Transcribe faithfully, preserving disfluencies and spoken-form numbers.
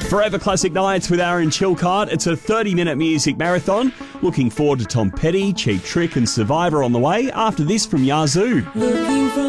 Forever Classic Nights with Aaron Chilcott. It's a thirty-minute music marathon. Looking forward to Tom Petty, Cheap Trick and Survivor on the way. After this from Yazoo.